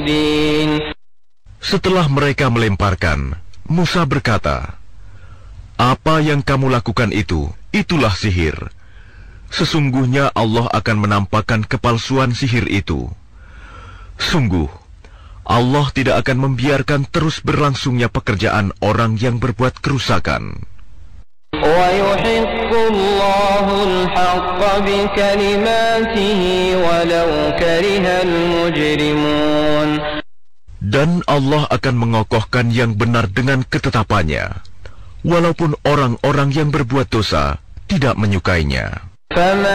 Setelah mereka melemparkan, Musa berkata, "Apa yang kamu lakukan itulah sihir. Sesungguhnya Allah akan menampakkan kepalsuan sihir itu. Sungguh, Allah tidak akan membiarkan terus berlangsungnya pekerjaan orang yang berbuat kerusakan." Dan Allah akan mengokohkan yang benar dengan ketetapannya, walaupun orang-orang yang berbuat dosa tidak menyukainya.